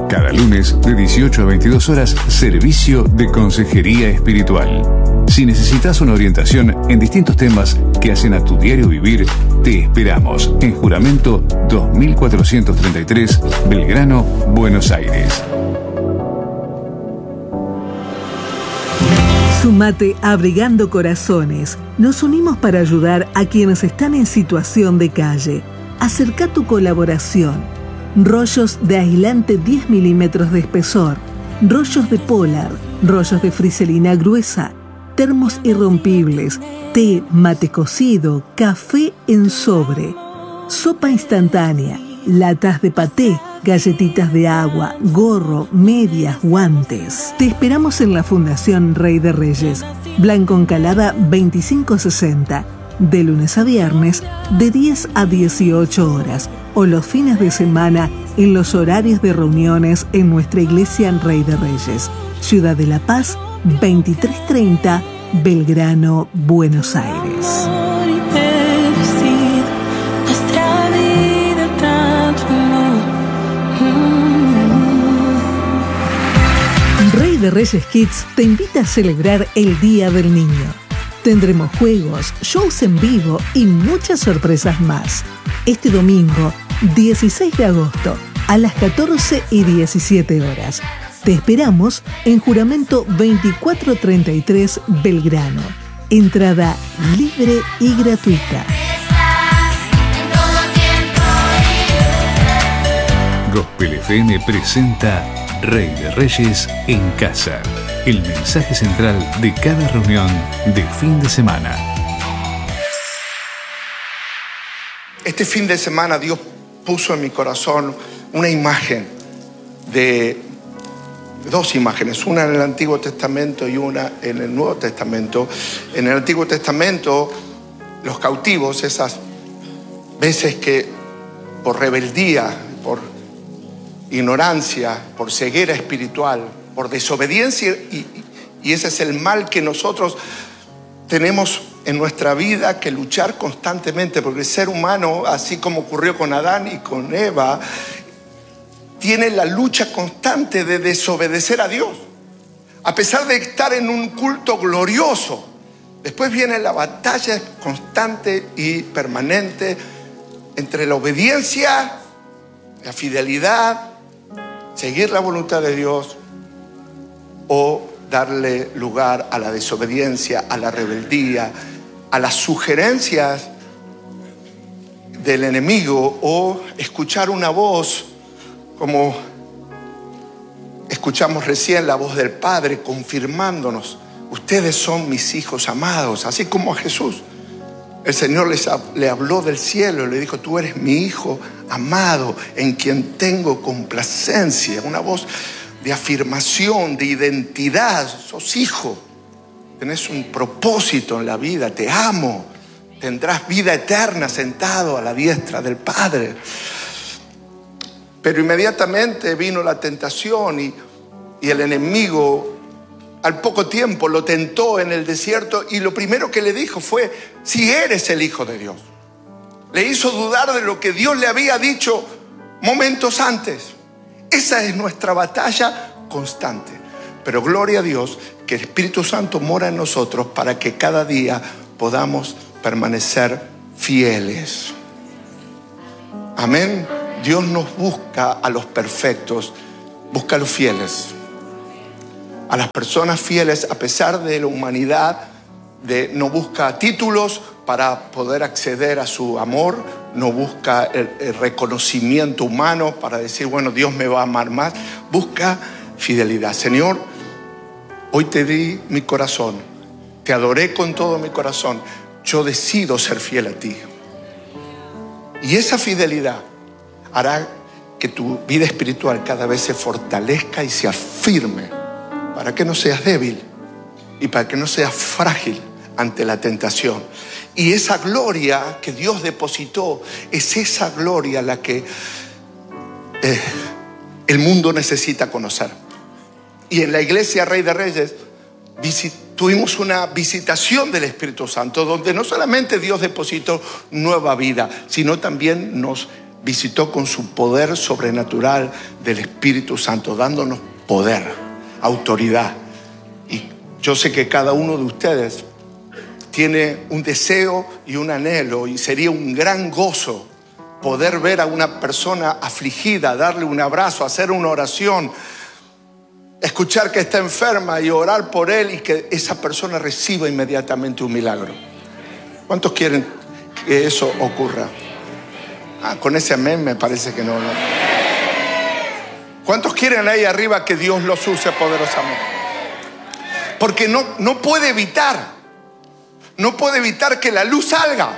Cada lunes de 18 a 22 horas, servicio de consejería espiritual. Si necesitas una orientación en distintos temas que hacen a tu diario vivir, te esperamos en Juramento 2433, Belgrano, Buenos Aires. Sumate a Abrigando Corazones. Nos unimos para ayudar a quienes están en situación de calle. Acerca tu colaboración. Rollos de aislante 10 milímetros de espesor, rollos de polar, rollos de friselina gruesa, termos irrompibles, té, mate cocido, café en sobre, sopa instantánea, latas de paté, galletitas de agua, gorro, medias, guantes. Te esperamos en la Fundación Rey de Reyes, Blanco Encalada 2560, de lunes a viernes, de 10 a 18 horas, o los fines de semana en los horarios de reuniones en nuestra iglesia Rey de Reyes, Ciudad de La Paz, 2330, Belgrano, Buenos Aires. Rey de Reyes Kids te invita a celebrar el Día del Niño. Tendremos juegos, shows en vivo y muchas sorpresas más. Este domingo, 16 de agosto, a las 14 y 17 horas. Te esperamos en Juramento 2433, Belgrano. Entrada libre y gratuita. Gospel FM presenta Rey de Reyes en casa. El mensaje central de cada reunión de fin de semana. Este fin de semana Dios puso en mi corazón una imagen dos imágenes, una en el Antiguo Testamento y una en el Nuevo Testamento. En el Antiguo Testamento, los cautivos, esas veces que por rebeldía, por ignorancia, por ceguera espiritual, por desobediencia, y ese es el mal que nosotros tenemos en nuestra vida que luchar constantemente, porque el ser humano, así como ocurrió con Adán y con Eva, tiene la lucha constante de desobedecer a Dios. A pesar de estar en un culto glorioso, después viene la batalla constante y permanente entre la obediencia, la fidelidad, seguir la voluntad de Dios o darle lugar a la desobediencia, a la rebeldía, a las sugerencias del enemigo, o escuchar una voz como escuchamos recién, la voz del Padre confirmándonos: ustedes son mis hijos amados. Así como a Jesús, el Señor le habló del cielo y le dijo: tú eres mi hijo amado, en quien tengo complacencia. Una voz de afirmación, de identidad. Sos hijo, tenés un propósito en la vida, te amo, tendrás vida eterna sentado a la diestra del Padre. Pero inmediatamente vino la tentación y el enemigo al poco tiempo lo tentó en el desierto, y lo primero que le dijo fue: si eres el Hijo de Dios. Le hizo dudar de lo que Dios le había dicho momentos antes. Esa es nuestra batalla constante. Pero gloria a Dios que el Espíritu Santo mora en nosotros para que cada día podamos permanecer fieles. Amén. Dios nos busca a los perfectos, busca a los fieles, a las personas fieles a pesar de la humanidad. No busca títulos para poder acceder a su amor, no busca el reconocimiento humano para decir, bueno, Dios me va a amar más. Busca fidelidad. Señor, hoy te di mi corazón, te adoré con todo mi corazón, yo decido ser fiel a ti. Y esa fidelidad hará que tu vida espiritual cada vez se fortalezca y se afirme, para que no seas débil y para que no seas frágil ante la tentación. Y esa gloria que Dios depositó, es esa gloria la que el mundo necesita conocer. Y en la iglesia Rey de Reyes tuvimos una visitación del Espíritu Santo, donde no solamente Dios depositó nueva vida, sino también nos visitó con su poder sobrenatural del Espíritu Santo, dándonos poder, autoridad. Y yo sé que cada uno de ustedes tiene un deseo y un anhelo, y sería un gran gozo poder ver a una persona afligida, darle un abrazo, hacer una oración, escuchar que está enferma y orar por él, y que esa persona reciba inmediatamente un milagro. ¿Cuántos quieren que eso ocurra? Con ese amén me parece que no. ¿Cuántos quieren ahí arriba que Dios los use poderosamente? Porque no puede evitar que la luz salga.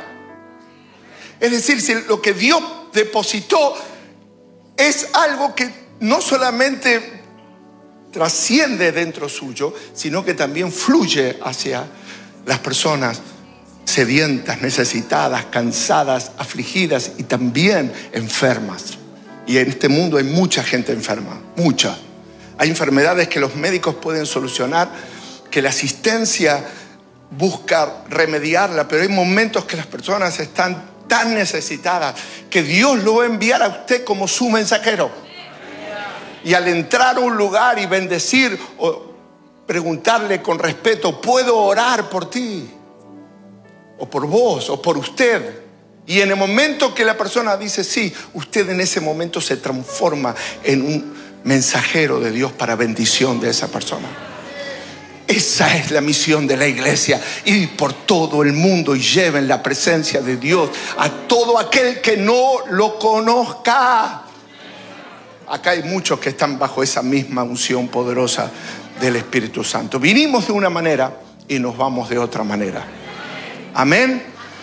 Es decir, si lo que Dios depositó es algo que no solamente trasciende dentro suyo, sino que también fluye hacia las personas sedientas, necesitadas, cansadas, afligidas y también enfermas. Y en este mundo hay mucha gente enferma, mucha. Hay enfermedades que los médicos pueden solucionar, que la asistencia busca remediarla, pero hay momentos que las personas están tan necesitadas que Dios lo va a enviar a usted como su mensajero. Y al entrar a un lugar y bendecir o preguntarle con respeto, ¿puedo orar por ti? O por vos, o por usted. Y en el momento que la persona dice sí, usted en ese momento se transforma en un mensajero de Dios para bendición de esa persona. Esa es la misión de la iglesia: ir por todo el mundo y lleven la presencia de Dios a todo aquel que no lo conozca. Acá hay muchos que están bajo esa misma unción poderosa del Espíritu Santo. Vinimos de una manera y nos vamos de otra manera. Amén.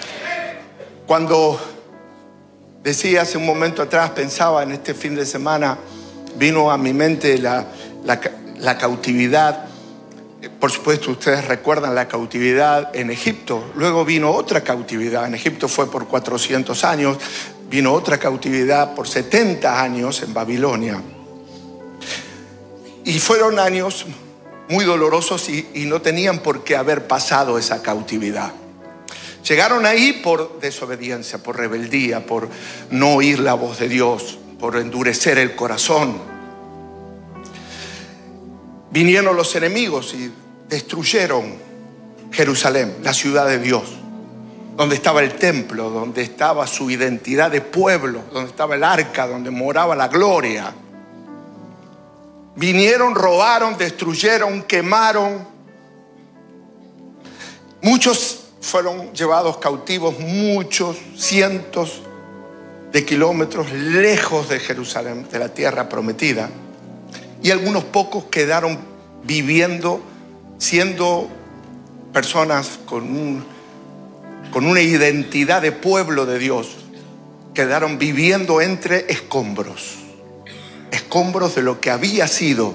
Cuando decía hace un momento atrás, pensaba en este fin de semana, vino a mi mente la cautividad. Por supuesto, ustedes recuerdan la cautividad en Egipto. Luego vino otra cautividad. En Egipto fue por 400 años. Vino otra cautividad por 70 años en Babilonia. Y fueron años muy dolorosos y no tenían por qué haber pasado esa cautividad. Llegaron ahí por desobediencia, por rebeldía, por no oír la voz de Dios, por endurecer el corazón. Vinieron los enemigos y destruyeron Jerusalén, la ciudad de Dios, donde estaba el templo, donde estaba su identidad de pueblo, donde estaba el arca, donde moraba la gloria. Vinieron, robaron, destruyeron, quemaron. Muchos fueron llevados cautivos, muchos cientos de kilómetros lejos de Jerusalén, de la tierra prometida. Y algunos pocos quedaron viviendo, siendo personas con una identidad de pueblo de Dios. Quedaron viviendo entre escombros. Escombros de lo que había sido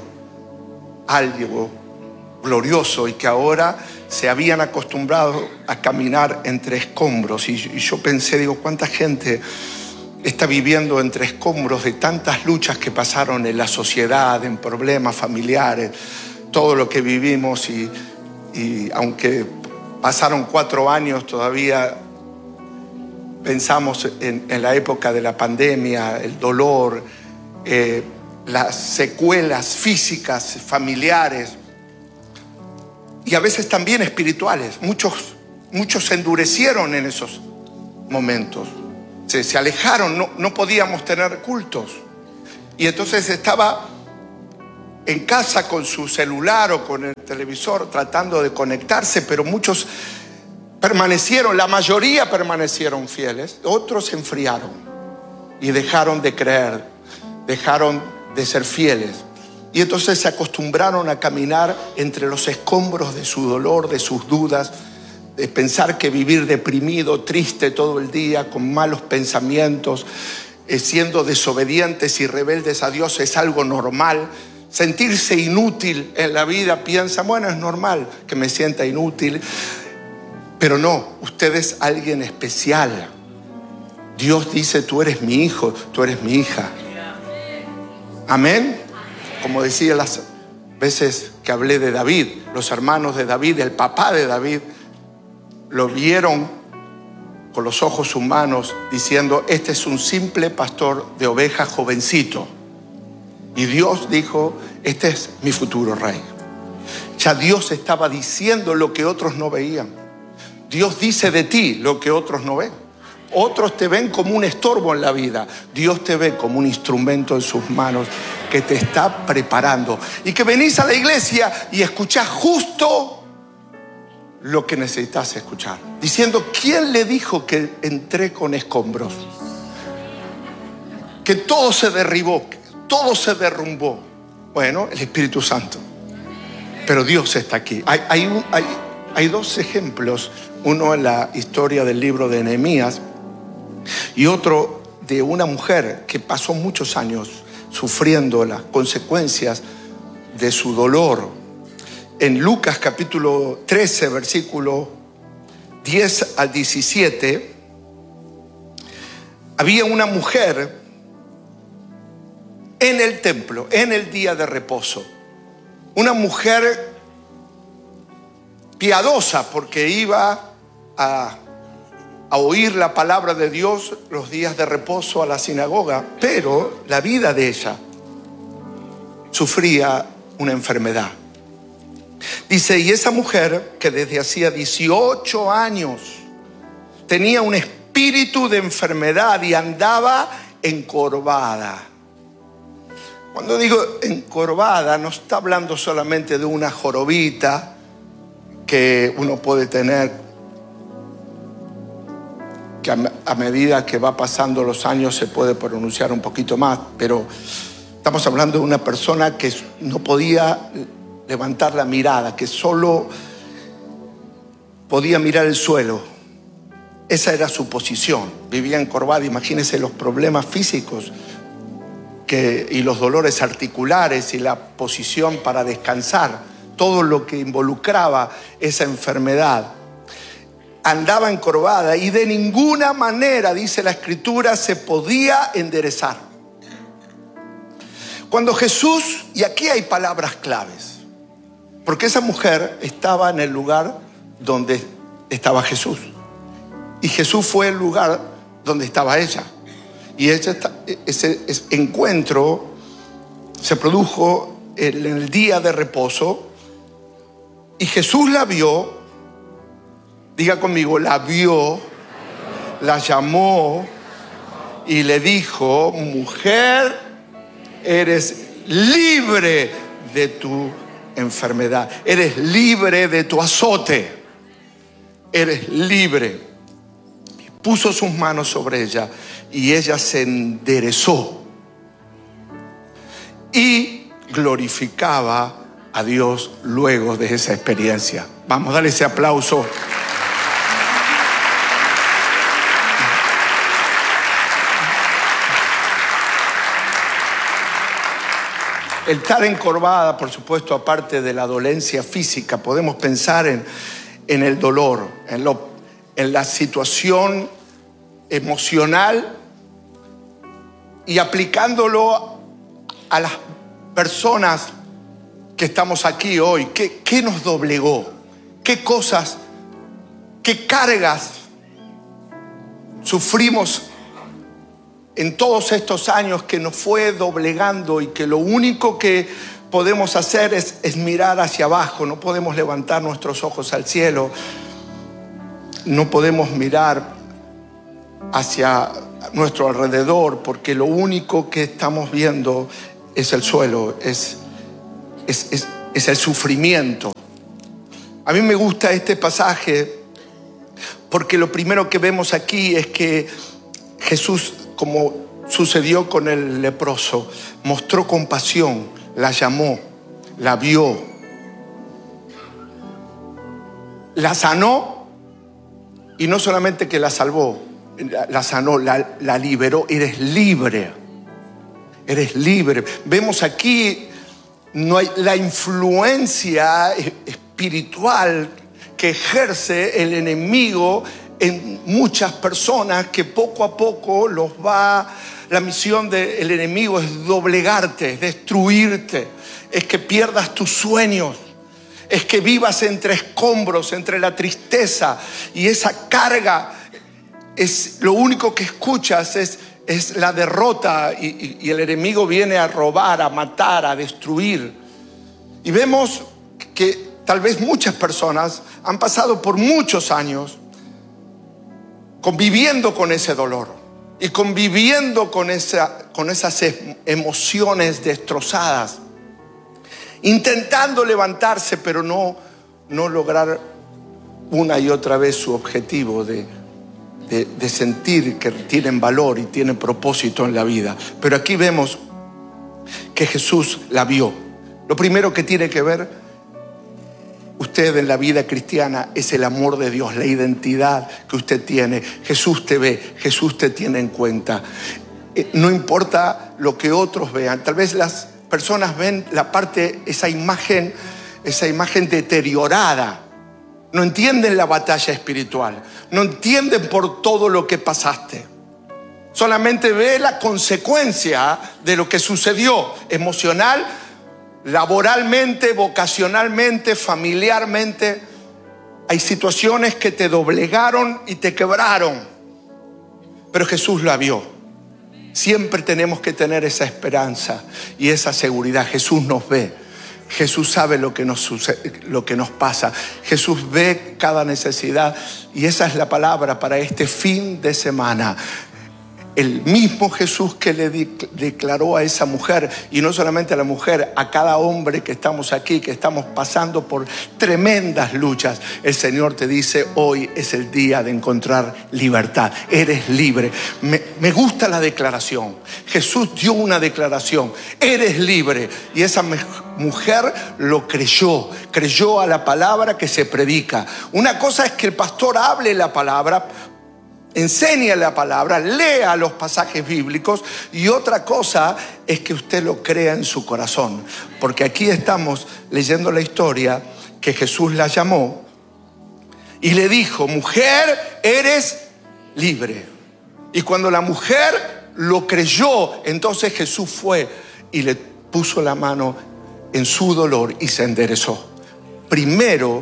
algo glorioso y que ahora se habían acostumbrado a caminar entre escombros. Y yo pensé, digo, ¿cuánta gente está viviendo entre escombros de tantas luchas que pasaron en la sociedad, en problemas familiares, todo lo que vivimos? Y aunque pasaron 4 años, todavía pensamos en la época de la pandemia, el dolor, las secuelas físicas, familiares y a veces también espirituales. Muchos se endurecieron en esos momentos. Se alejaron, no podíamos tener cultos. Y entonces estaba en casa con su celular o con el televisor tratando de conectarse, pero muchos permanecieron, la mayoría permanecieron fieles, otros se enfriaron y dejaron de creer, dejaron de ser fieles. Y entonces se acostumbraron a caminar entre los escombros de su dolor, de sus dudas, de pensar que vivir deprimido, triste todo el día, con malos pensamientos, siendo desobedientes y rebeldes a Dios es algo normal. Sentirse inútil en la vida, piensa, bueno, es normal que me sienta inútil. Pero no, usted es alguien especial. Dios dice, tú eres mi hijo, tú eres mi hija. Amén. Como decía las veces que hablé de David, los hermanos de David, el papá de David, lo vieron con los ojos humanos, diciendo: este es un simple pastor de ovejas jovencito. Y Dios dijo: este es mi futuro rey. Ya Dios estaba diciendo lo que otros no veían. Dios dice de ti lo que otros no ven. Otros te ven como un estorbo en la vida. Dios te ve como un instrumento en sus manos que te está preparando. Y que venís a la iglesia y escuchás justo lo que necesitas escuchar. Diciendo: ¿quién le dijo que entré con escombros? Que todo se derribó, que todo se derrumbó. Bueno, el Espíritu Santo. Pero Dios está aquí. Hay dos ejemplos. Uno en la historia del libro de Nehemías y otro de una mujer que pasó muchos años sufriendo las consecuencias de su dolor. En Lucas capítulo 13, versículo 10 al 17, había una mujer en el templo, en el día de reposo. Una mujer piadosa, porque iba a oír la palabra de Dios los días de reposo a la sinagoga, pero la vida de ella sufría una enfermedad. Dice: y esa mujer, que desde hacía 18 años tenía un espíritu de enfermedad y andaba encorvada. Cuando digo encorvada, no está hablando solamente de una jorobita que uno puede tener, que a medida que va pasando los años se puede pronunciar un poquito más, pero estamos hablando de una persona que no podía levantar la mirada, que solo podía mirar el suelo. Esa era su posición. Vivía encorvada. Imagínense los problemas físicos y los dolores articulares y la posición para descansar, todo lo que involucraba esa enfermedad. Andaba encorvada y de ninguna manera, dice la Escritura, se podía enderezar. Cuando Jesús, y aquí hay palabras claves, porque esa mujer estaba en el lugar donde estaba Jesús, y Jesús fue el lugar donde estaba ella. Y ese encuentro se produjo en el día de reposo, y Jesús la vio. Diga conmigo: la vio, la llamó y le dijo: mujer, eres libre de tu enfermedad, eres libre de tu azote, eres libre. Puso sus manos sobre ella y ella se enderezó y glorificaba a Dios luego de esa experiencia. Vamos a darle ese aplauso. El estar encorvada, por supuesto, aparte de la dolencia física, podemos pensar en el dolor, en la situación emocional, y aplicándolo a las personas que estamos aquí hoy. ¿Qué nos doblegó? ¿Qué cosas, qué cargas sufrimos en todos estos años que nos fue doblegando, y que lo único que podemos hacer es mirar hacia abajo? No podemos levantar nuestros ojos al cielo, no podemos mirar hacia nuestro alrededor, porque lo único que estamos viendo es el suelo, es el sufrimiento. A mí me gusta este pasaje porque lo primero que vemos aquí es que Jesús, como sucedió con el leproso, mostró compasión, la llamó, la vio, la sanó, y no solamente que la salvó, la sanó, la liberó. Eres libre, eres libre. Vemos aquí no hay la influencia espiritual que ejerce el enemigo en muchas personas, que poco a poco la misión del enemigo es doblegarte, es destruirte, es que pierdas tus sueños, es que vivas entre escombros, entre la tristeza y esa carga lo único que escuchas es la derrota y el enemigo viene a robar, a matar, a destruir. Y vemos que tal vez muchas personas han pasado por muchos años conviviendo con ese dolor y conviviendo con esas emociones destrozadas, intentando levantarse, pero no lograr una y otra vez su objetivo de sentir que tienen valor y tienen propósito en la vida. Pero aquí vemos que Jesús la vio. Lo primero que tiene que ver usted en la vida cristiana es el amor de Dios, la identidad que usted tiene. Jesús te ve, Jesús te tiene en cuenta. No importa lo que otros vean. Tal vez las personas ven esa imagen deteriorada. No entienden la batalla espiritual. No entienden por todo lo que pasaste. Solamente ve la consecuencia de lo que sucedió emocional, laboralmente, vocacionalmente, familiarmente. Hay situaciones que te doblegaron y te quebraron, pero Jesús la vio. Siempre tenemos que tener esa esperanza y esa seguridad. Jesús nos ve, Jesús sabe lo que nos sucede, lo que nos pasa. Jesús ve cada necesidad y esa es la palabra para este fin de semana. El mismo Jesús que le declaró a esa mujer, y no solamente a la mujer, a cada hombre que estamos aquí, que estamos pasando por tremendas luchas, el Señor te dice: hoy es el día de encontrar libertad, eres libre. Me gusta la declaración. Jesús dio una declaración: eres libre. Y esa mujer lo creyó a la palabra que se predica. Una cosa es que el pastor hable la palabra, enseña la palabra, lea los pasajes bíblicos, y otra cosa es que usted lo crea en su corazón. Porque aquí estamos leyendo la historia que Jesús la llamó y le dijo: mujer, eres libre. Y cuando la mujer lo creyó, entonces Jesús fue y le puso la mano en su dolor y se enderezó. Primero,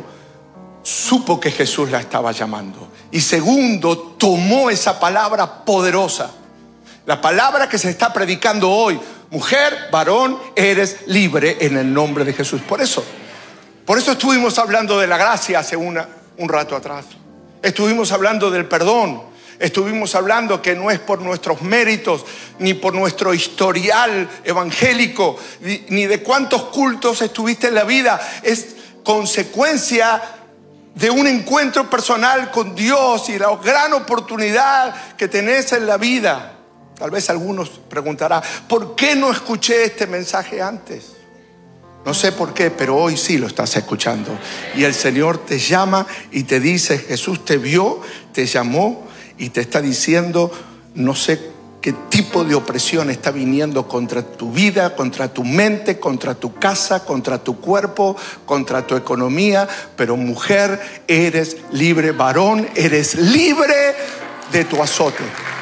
supo que Jesús la estaba llamando. Y segundo, tomó esa palabra poderosa, la palabra que se está predicando hoy: mujer, varón, eres libre en el nombre de Jesús. Por eso estuvimos hablando de la gracia hace un rato atrás. Estuvimos hablando del perdón. Estuvimos hablando que no es por nuestros méritos, ni por nuestro historial evangélico, ni de cuántos cultos estuviste en la vida. Es consecuencia de un encuentro personal con Dios y la gran oportunidad que tenés en la vida. Tal vez algunos preguntarán: ¿por qué no escuché este mensaje antes? No sé por qué, pero hoy sí lo estás escuchando. Y el Señor te llama y te dice: Jesús te vio, te llamó y te está diciendo: no sé qué tipo de opresión está viniendo contra tu vida, contra tu mente, contra tu casa, contra tu cuerpo, contra tu economía, pero mujer, eres libre. Varón, eres libre de tu azote.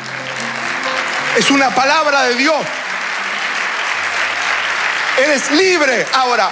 Es una palabra de Dios. Eres libre. Ahora,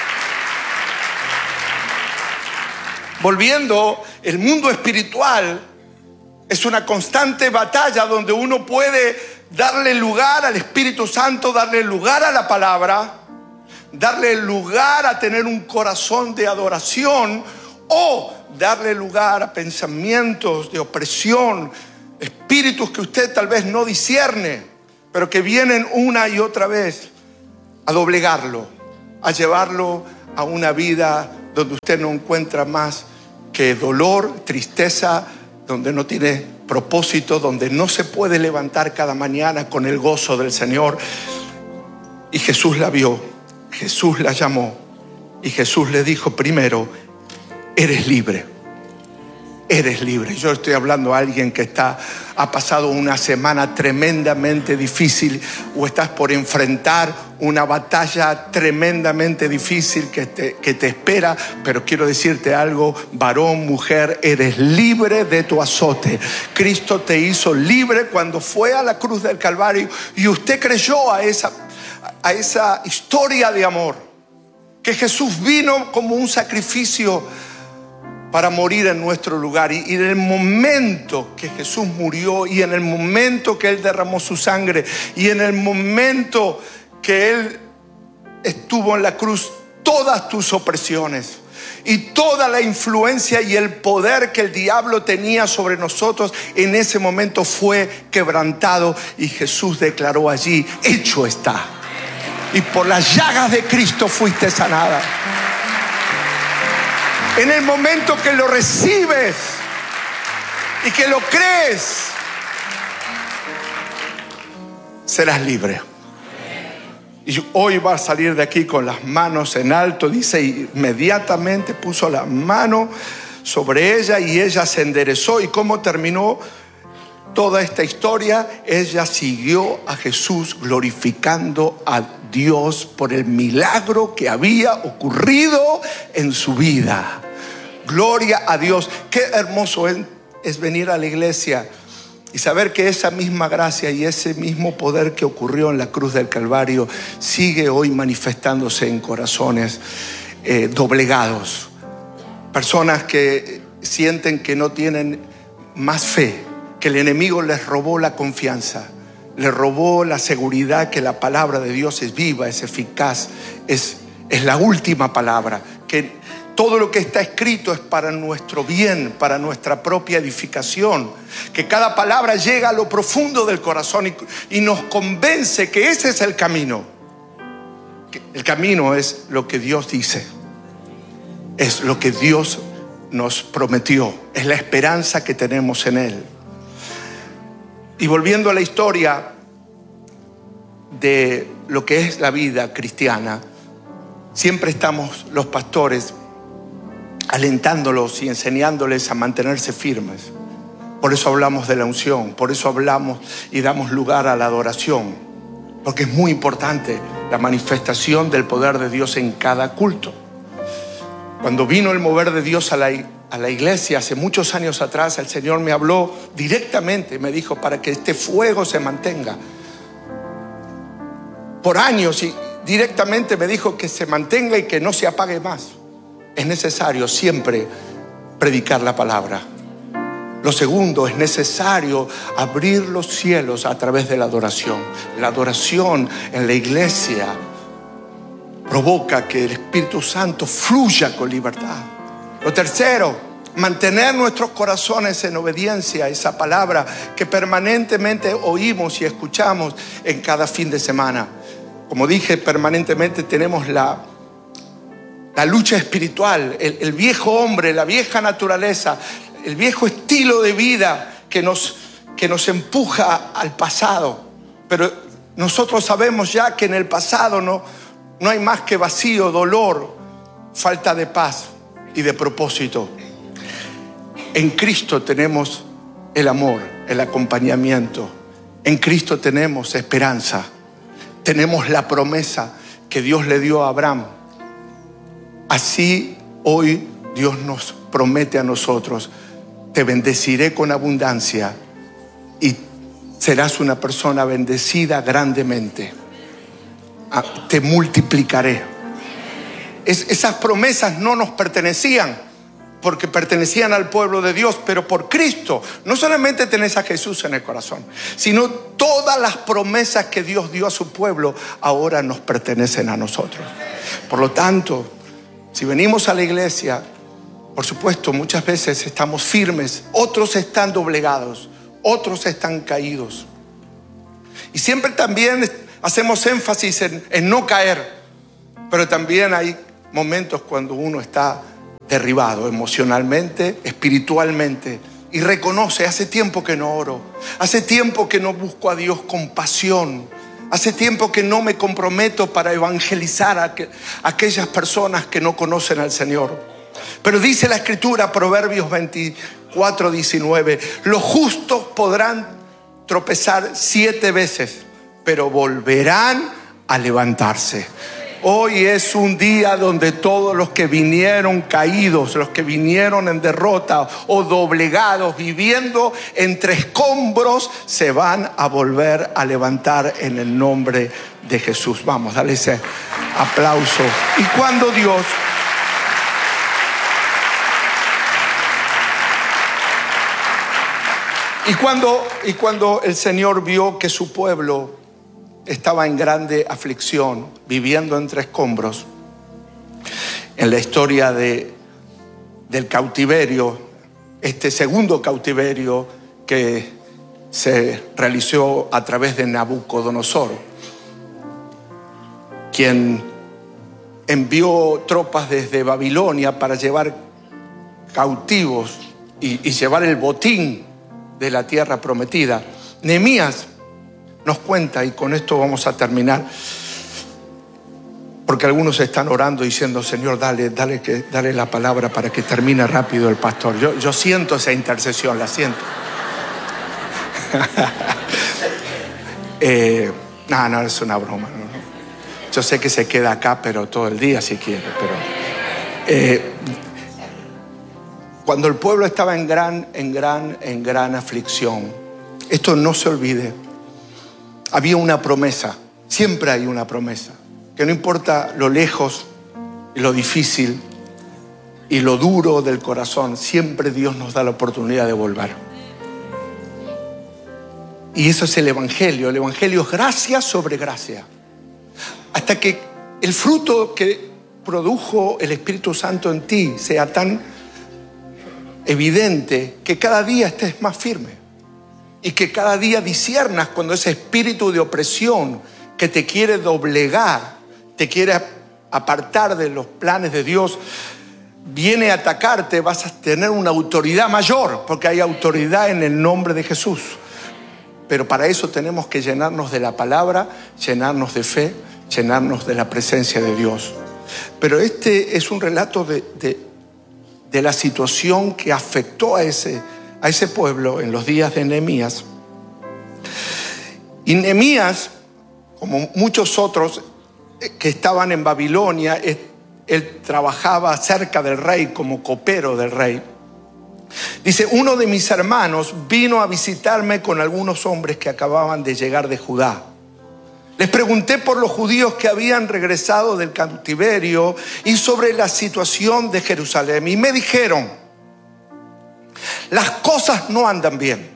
volviendo, el mundo espiritual es una constante batalla donde uno puede darle lugar al Espíritu Santo, darle lugar a la palabra, darle lugar a tener un corazón de adoración, o darle lugar a pensamientos de opresión, espíritus que usted tal vez no discierne, pero que vienen una y otra vez a doblegarlo, a llevarlo a una vida donde usted no encuentra más que dolor, tristeza, donde no tiene propósito, donde no se puede levantar cada mañana con el gozo del Señor. Y Jesús la vio, Jesús la llamó y Jesús le dijo: primero, eres libre. Eres libre. Yo estoy hablando a alguien que ha pasado una semana tremendamente difícil, o estás por enfrentar una batalla tremendamente difícil que te espera, pero quiero decirte algo: varón, mujer, eres libre de tu azote. Cristo te hizo libre cuando fue a la cruz del Calvario, y usted creyó a esa historia de amor, que Jesús vino como un sacrificio para morir en nuestro lugar. Y en el momento que Jesús murió, y en el momento que Él derramó su sangre, y en el momento que Él estuvo en la cruz, todas tus opresiones y toda la influencia y el poder que el diablo tenía sobre nosotros en ese momento fue quebrantado, y Jesús declaró allí: hecho está. Y por las llagas de Cristo fuiste sanada. En el momento que lo recibes y que lo crees, serás libre. Y hoy va a salir de aquí con las manos en alto. Dice, inmediatamente puso la mano sobre ella y ella se enderezó. ¿Y cómo terminó toda esta historia? Ella siguió a Jesús glorificando a Dios por el milagro que había ocurrido en su vida. Gloria a Dios. Qué hermoso es venir a la iglesia y saber que esa misma gracia y ese mismo poder que ocurrió en la cruz del Calvario sigue hoy manifestándose en corazones doblegados. Personas que sienten que no tienen más fe, que el enemigo les robó la confianza, les robó la seguridad que la palabra de Dios es viva, es eficaz, es la última palabra, que todo lo que está escrito es para nuestro bien, para nuestra propia edificación, que cada palabra llega a lo profundo del corazón y nos convence que ese es el camino. El camino es lo que Dios dice, es lo que Dios nos prometió, es la esperanza que tenemos en Él. Y volviendo a la historia de lo que es la vida cristiana, siempre estamos los pastores alentándolos y enseñándoles a mantenerse firmes. Por eso hablamos de la unción, por eso hablamos y damos lugar a la adoración, porque es muy importante la manifestación del poder de Dios en cada culto. Cuando vino el mover de Dios a la iglesia hace muchos años atrás, el Señor me habló directamente, me dijo, para que este fuego se mantenga por años, y directamente me dijo que se mantenga y que no se apague más. Es necesario siempre predicar la palabra. Lo segundo, es necesario abrir los cielos a través de la adoración. La adoración en la iglesia provoca que el Espíritu Santo fluya con libertad. Lo tercero, mantener nuestros corazones en obediencia a esa palabra que permanentemente oímos y escuchamos en cada fin de semana. Como dije, permanentemente tenemos la lucha espiritual, el viejo hombre, la vieja naturaleza, el viejo estilo de vida que nos empuja al pasado. Pero nosotros sabemos ya que en el pasado no hay más que vacío, dolor, falta de paz y de propósito. En Cristo tenemos el amor, el acompañamiento. En Cristo tenemos esperanza. Tenemos la promesa que Dios le dio a Abraham. Así hoy Dios nos promete a nosotros: te bendeciré con abundancia y serás una persona bendecida grandemente. Te multiplicaré. Esas promesas no nos pertenecían, porque pertenecían al pueblo de Dios, pero por Cristo no solamente tenés a Jesús en el corazón, sino todas las promesas que Dios dio a su pueblo ahora nos pertenecen a nosotros. Por lo tanto, si venimos a la iglesia, por supuesto, muchas veces estamos firmes, otros están doblegados, otros están caídos. Y siempre también hacemos énfasis en no caer, pero también hay momentos cuando uno está derribado emocionalmente, espiritualmente, y reconoce: hace tiempo que no oro, hace tiempo que no busco a Dios con pasión, hace tiempo que no me comprometo para evangelizar a aquellas personas que no conocen al Señor. Pero dice la Escritura, Proverbios 24:19, los justos podrán tropezar 7 veces, pero volverán a levantarse. Hoy es un día donde todos los que vinieron caídos, los que vinieron en derrota o doblegados, viviendo entre escombros, se van a volver a levantar en el nombre de Jesús. Vamos, dale ese aplauso. Y cuando Dios Y cuando el Señor vio que su pueblo estaba en grande aflicción, viviendo entre escombros, en la historia del cautiverio, este segundo cautiverio que se realizó a través de Nabucodonosor, quien envió tropas desde Babilonia para llevar cautivos y llevar el botín de la tierra prometida. Nehemías nos cuenta, y con esto vamos a terminar, porque algunos están orando diciendo: Señor, dale la palabra para que termine rápido el pastor. Yo siento esa intercesión, la siento. No, es una broma. No. Yo sé que se queda acá, pero todo el día si quiere. Pero cuando el pueblo estaba en gran aflicción, esto no se olvide, había una promesa. Siempre hay una promesa, que no importa lo lejos y lo difícil y lo duro del corazón, siempre Dios nos da la oportunidad de volver. Y eso es el Evangelio. El Evangelio es gracia sobre gracia. Hasta que el fruto que produjo el Espíritu Santo en ti sea tan evidente que cada día estés más firme y que cada día disciernas cuando ese espíritu de opresión que te quiere doblegar, te quiere apartar de los planes de Dios, viene a atacarte. Vas a tener una autoridad mayor, porque hay autoridad en el nombre de Jesús. Pero para eso tenemos que llenarnos de la palabra, llenarnos de fe, llenarnos de la presencia de Dios. Pero este es un relato de la situación que afectó a ese pueblo en los días de Nehemías. Y Nehemías, como muchos otros que estaban en Babilonia, él trabajaba cerca del rey como copero del rey. Dice: uno de mis hermanos vino a visitarme con algunos hombres que acababan de llegar de Judá. Les pregunté por los judíos que habían regresado del cautiverio y sobre la situación de Jerusalén. Y me dijeron: las cosas no andan bien.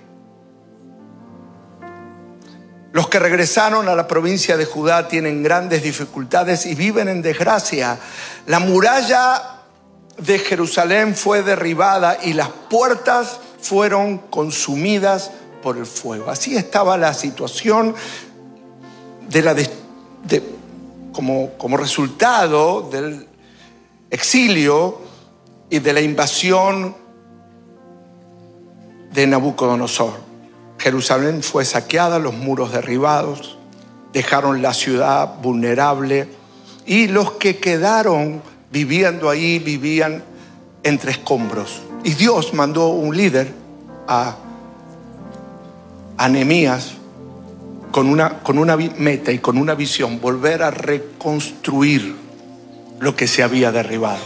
Los que regresaron a la provincia de Judá tienen grandes dificultades y viven en desgracia. La muralla de Jerusalén fue derribada y las puertas fueron consumidas por el fuego. Así estaba la situación como resultado del exilio y de la invasión de Nabucodonosor. Jerusalén fue saqueada, los muros derribados, dejaron la ciudad vulnerable, y los que quedaron viviendo ahí vivían entre escombros. Y Dios mandó un líder a Nehemías con una meta y con una visión: volver a reconstruir lo que se había derribado.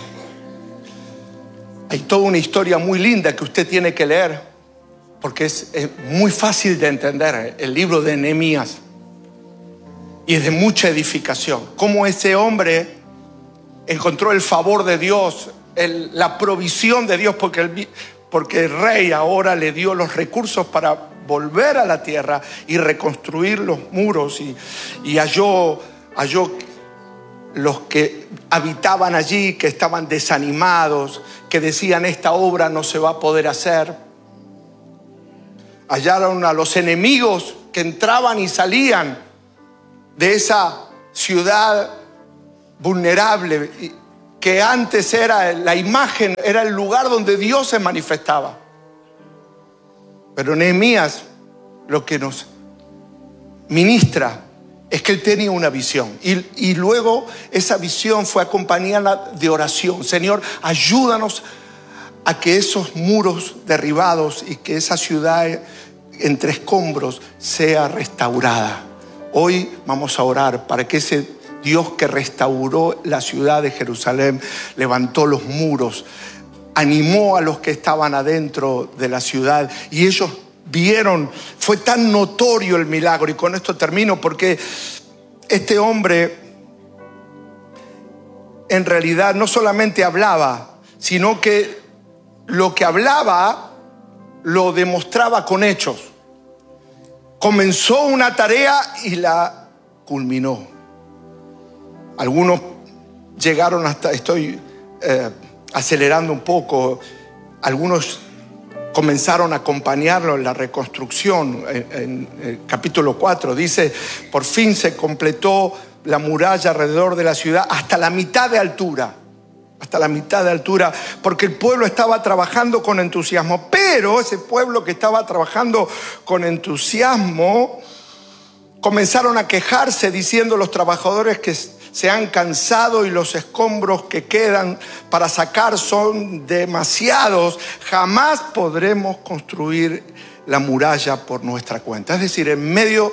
Hay toda una historia muy linda que usted tiene que leer, porque es muy fácil de entender el libro de Nehemías, y es de mucha edificación. Cómo ese hombre encontró el favor de Dios, la provisión de Dios, porque el rey ahora le dio los recursos para volver a la tierra y reconstruir los muros, y halló los que habitaban allí, que estaban desanimados, que decían: esta obra no se va a poder hacer. Hallaron a los enemigos que entraban y salían de esa ciudad vulnerable, que antes era la imagen, era el lugar donde Dios se manifestaba. Pero Nehemías lo que nos ministra es que él tenía una visión, y luego esa visión fue acompañada de oración. Señor, ayúdanos a que esos muros derribados y que esa ciudad entre escombros sea restaurada. Hoy vamos a orar para que ese Dios que restauró la ciudad de Jerusalén, levantó los muros, animó a los que estaban adentro de la ciudad, y ellos vieron, fue tan notorio el milagro. Y con esto termino, porque este hombre en realidad no solamente hablaba, sino que lo que hablaba lo demostraba con hechos. Comenzó una tarea y la culminó. Algunos llegaron hasta, estoy acelerando un poco, algunos comenzaron a acompañarlo en la reconstrucción. En el capítulo 4 dice: por fin se completó la muralla alrededor de la ciudad hasta la mitad de altura. Hasta la mitad de altura, porque el pueblo estaba trabajando con entusiasmo. Pero ese pueblo que estaba trabajando con entusiasmo, comenzaron a quejarse diciendo los trabajadores que se han cansado y los escombros que quedan para sacar son demasiados. Jamás podremos construir la muralla por nuestra cuenta. Es decir, en medio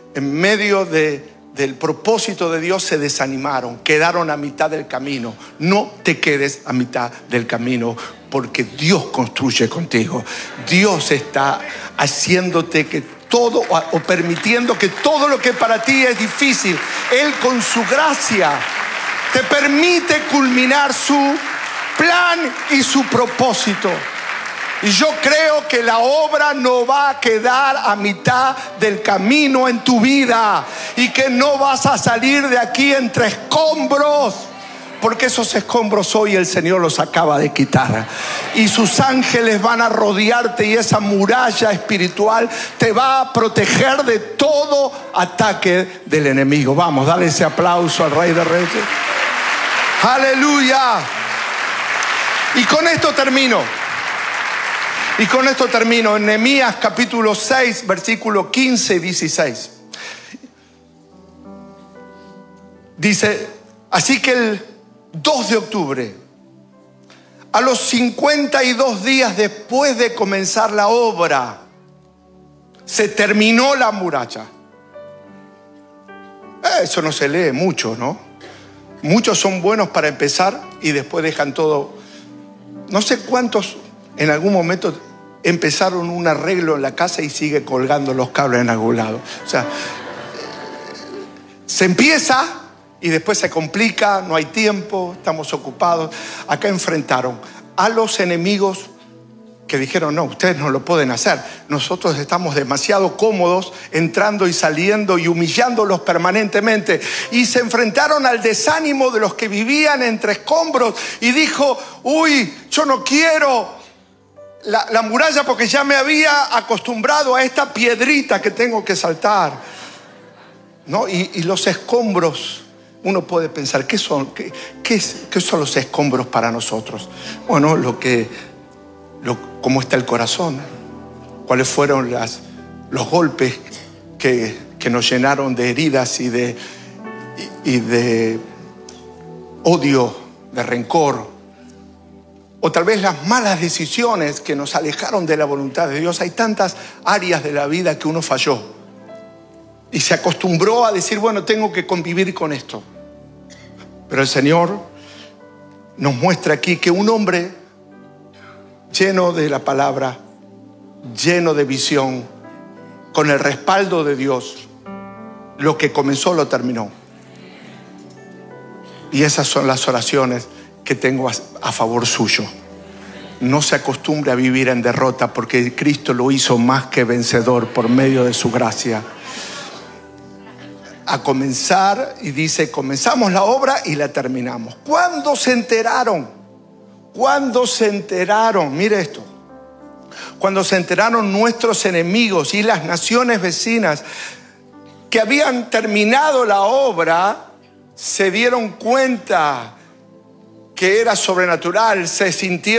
del propósito de Dios se desanimaron, quedaron a mitad del camino. No te quedes a mitad del camino, porque Dios construye contigo. Dios está haciéndote que todo, o permitiendo que todo lo que para ti es difícil, Él con su gracia te permite culminar su plan y su propósito. Y yo creo que la obra no va a quedar a mitad del camino en tu vida, y que no vas a salir de aquí entre escombros, porque esos escombros hoy el Señor los acaba de quitar, y sus ángeles van a rodearte, y esa muralla espiritual te va a proteger de todo ataque del enemigo. Vamos, dale ese aplauso al Rey de Reyes. Aleluya. Y con esto termino. En Nehemías capítulo 6, versículo 15 y 16. Dice: así que el 2 de octubre, a los 52 días después de comenzar la obra, se terminó la muralla. Eso no se lee mucho, ¿no? Muchos son buenos para empezar y después dejan todo. No sé cuántos en algún momento empezaron un arreglo en la casa y sigue colgando los cables en algún lado. O sea, se empieza y después se complica, no hay tiempo, estamos ocupados. Acá enfrentaron a los enemigos que dijeron: no, ustedes no lo pueden hacer. Nosotros estamos demasiado cómodos entrando y saliendo y humillándolos permanentemente. Y se enfrentaron al desánimo de los que vivían entre escombros, y dijo: uy, yo no quiero la muralla porque ya me había acostumbrado a esta piedrita que tengo que saltar, ¿no? Y los escombros, uno puede pensar, ¿qué son los escombros para nosotros? Bueno, cómo está el corazón, cuáles fueron los golpes que nos llenaron de heridas y de odio, de rencor. O tal vez las malas decisiones que nos alejaron de la voluntad de Dios. Hay tantas áreas de la vida que uno falló y se acostumbró a decir: bueno, tengo que convivir con esto. Pero el Señor nos muestra aquí que un hombre lleno de la palabra, lleno de visión, con el respaldo de Dios, lo que comenzó lo terminó. Y esas son las oraciones que tengo a favor suyo. No se acostumbre a vivir en derrota, porque Cristo lo hizo más que vencedor por medio de su gracia. A comenzar, y dice: comenzamos la obra y la terminamos. ¿Cuándo se enteraron? Mire esto. Cuando se enteraron nuestros enemigos y las naciones vecinas que habían terminado la obra, se dieron cuenta que era sobrenatural, se sintieron